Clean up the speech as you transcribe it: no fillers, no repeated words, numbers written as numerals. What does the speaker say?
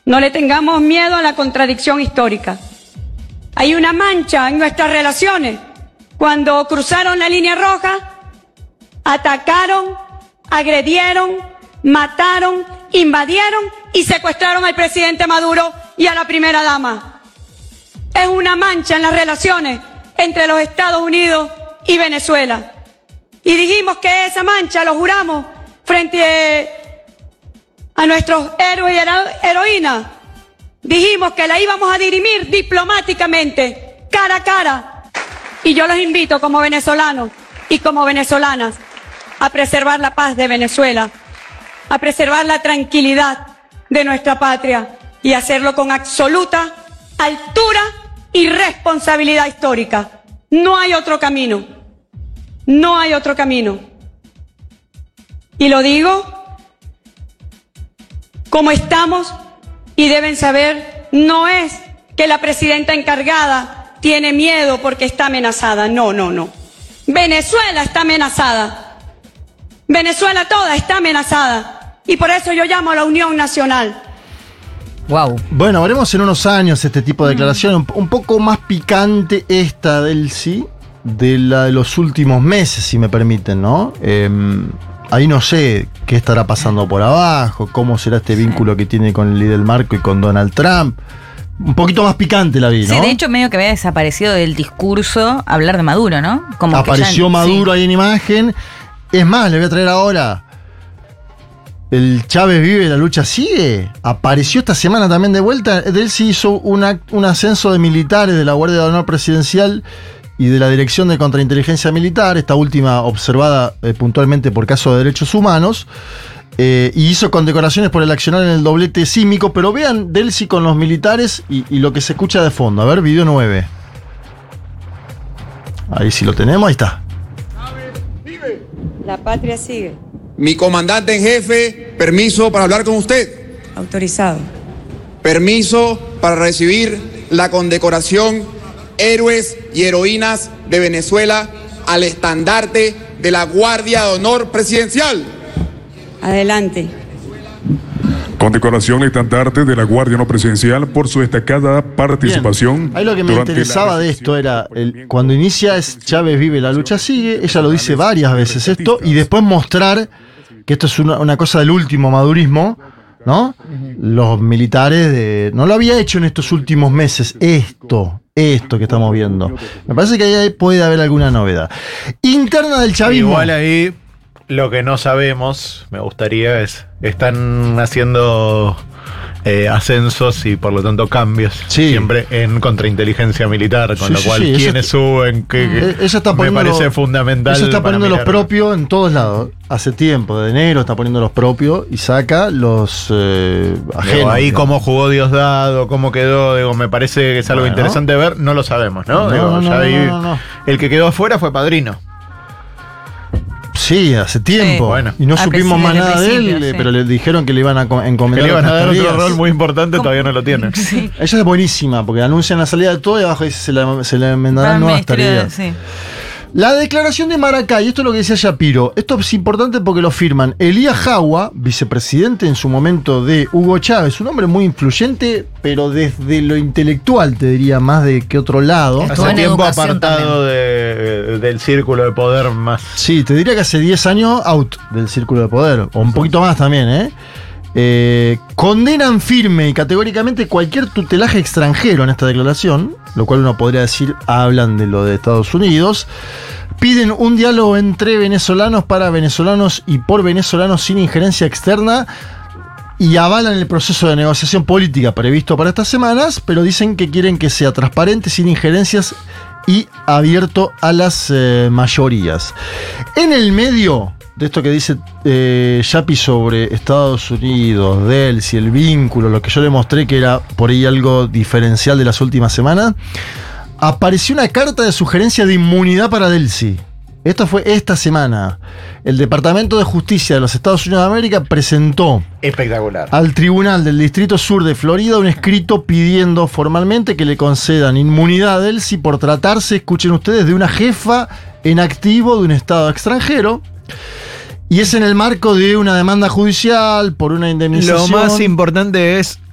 No le tengamos miedo a la contradicción histórica. Hay una mancha en nuestras relaciones. Cuando cruzaron la línea roja, atacaron, agredieron, mataron, invadieron y secuestraron al presidente Maduro y a la primera dama. Es una mancha en las relaciones entre los Estados Unidos y Venezuela. Y dijimos que esa mancha, lo juramos, frente a nuestros héroes y heroínas, dijimos que la íbamos a dirimir diplomáticamente, cara a cara. Y yo los invito como venezolanos y como venezolanas a preservar la paz de Venezuela, a preservar la tranquilidad de nuestra patria y hacerlo con absoluta altura y responsabilidad histórica. No hay otro camino. No hay otro camino. Y lo digo como estamos, y deben saber, no es que la presidenta encargada tiene miedo porque está amenazada. No, no, no. Venezuela está amenazada. Venezuela toda está amenazada. Y por eso yo llamo a la unión nacional. Wow. Bueno, veremos en unos años este tipo de declaración, un poco más picante esta del sí, de la de los últimos meses, si me permiten, ¿no? Ahí no sé qué estará pasando por abajo, cómo será este vínculo que tiene con el líder Marco y con Donald Trump. Un poquito más picante la vi, ¿no? Sí, de hecho medio que había desaparecido del discurso hablar de Maduro, ¿no? Como apareció que ya, Maduro ahí en imagen. Es más, le voy a traer ahora el Chávez vive, la lucha sigue. Apareció esta semana también de vuelta. Él sí hizo un ascenso de militares de la Guardia de Honor Presidencial y de la Dirección de Contrainteligencia Militar, esta última observada puntualmente por caso de derechos humanos, y hizo condecoraciones por el accionar en el doblete sísmico. Pero vean Delcy con los militares y lo que se escucha de fondo. A ver, video 9. Ahí sí lo tenemos, ahí está. La patria sigue. Mi comandante en jefe, permiso para hablar con usted. Autorizado. Permiso para recibir la condecoración Héroes y Heroínas de Venezuela al estandarte de la Guardia de Honor Presidencial. Adelante. Condecoración estandarte de la Guardia No Presidencial por su destacada participación. Bien. Ahí lo que me interesaba de esto era, cuando inicia es Chávez vive, la lucha sigue, ella lo dice varias veces esto, y después mostrar que esto es una cosa del último madurismo, ¿no? Los militares no lo había hecho en estos últimos meses, esto que estamos viendo. Me parece que ahí puede haber alguna novedad. Interna del chavismo. Igual ahí lo que no sabemos, me gustaría, están haciendo ascensos y por lo tanto cambios siempre en contrainteligencia militar, con lo cual quienes suben, ella está me parece fundamental. Ella está poniendo los propios en todos lados. Hace tiempo, de enero está poniendo los propios y saca los ajenos. Ahí cómo jugó Diosdado, cómo quedó, me parece que es algo interesante ver, no lo sabemos, ¿no? El que quedó afuera fue Padrino. Sí, hace tiempo. Bueno, y no supimos más nada de él, pero le dijeron que le iban a encomendar. Que le iban a dar otro rol muy importante, todavía no lo tienen. Sí. Ella es buenísima, porque anuncian la salida de todo y abajo dice se le enmendarán nuevas tareas. Sí. La declaración de Maracay, esto es lo que decía Shapiro. Esto es importante porque lo firman Elías Jawa, vicepresidente en su momento de Hugo Chávez, un hombre muy influyente, pero desde lo intelectual, te diría, más de que otro lado. Hace tiempo apartado del círculo de poder más. Sí, te diría que hace 10 años out del círculo de poder, o un poquito más también, condenan firme y categóricamente cualquier tutelaje extranjero en esta declaración, lo cual uno podría decir, hablan de lo de Estados Unidos. Piden un diálogo entre venezolanos para venezolanos y por venezolanos sin injerencia externa y avalan el proceso de negociación política previsto para estas semanas, pero dicen que quieren que sea transparente, sin injerencias y abierto a las mayorías. En el medio de esto que dice Yapi sobre Estados Unidos, Delcy, el vínculo, lo que yo le mostré que era por ahí algo diferencial de las últimas semanas, apareció una carta de sugerencia de inmunidad para Delcy. Esto fue esta semana. El Departamento de Justicia de los Estados Unidos de América presentó al Tribunal del Distrito Sur de Florida un escrito pidiendo formalmente que le concedan inmunidad a Delcy por tratarse, escuchen ustedes, de una jefa en activo de un Estado extranjero. Y es en el marco de una demanda judicial por una indemnización. Lo más importante es